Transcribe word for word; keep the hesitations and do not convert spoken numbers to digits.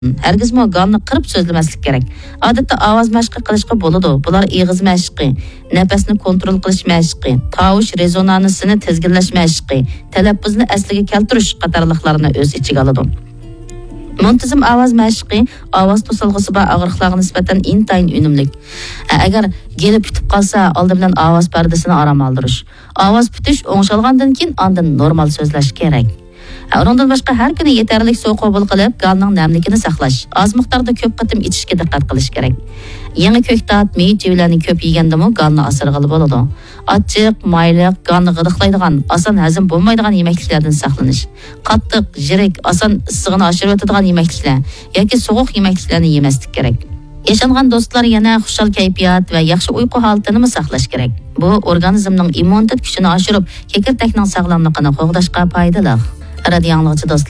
Hergizmi galni qirib so'zlamaslik kerak. Odatda ovoz mashqi qilishga bo'ladi. Bular eg'iz mashqi, nafasni kontrol qilish mashqi, tovush rezonansini tizginlash mashqi, talaffuzni asliga keltirish qatorliqlarini o'z ichiga oladi. Muntazam ovoz mashqi ovoz to'silg'isi bor og'riqlarga nisbatan intayin unumli. Agar geli pitib qolsa, oldin bilan ovoz pardasini aram oldirish. Ovoz pitish o'ngshalgandan keyin ondan normal so'zlash kerak. Ondan boshqa har kuni yetarli suv qabul qilib, galning namligini saqlash. Oz miqdorda ko'p qatim ichishga diqqat qilish kerak. Yangi ko'ktat, meyvelarni ko'p yegandimi galni asirg'ili bo'ladi. Achchiq, mayliq, galni g'idiqlaydigan, oson hazm bo'lmaydigan yemekliklardan saqlanish. Qattiq, yirik, oson issig'ini oshirib o'tadigan yemekliklar yoki sovuq yemekliklarni yemaslik kerak. Yaşangan do'stlar yana xushal kayfiyat va yaxshi uyqu holatini saqlash kerak. Bu organizmning immunitet kuchini oshirib, kekirdakning sog'lomligini qo'g'dashga foydali. Radio anglovchi do'stlar